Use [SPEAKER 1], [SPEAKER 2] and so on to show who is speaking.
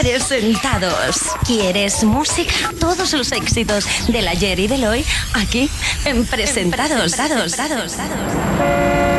[SPEAKER 1] Presentados. ¿Quieres música? Todos los éxitos del ayer y del hoy aquí en Presentados.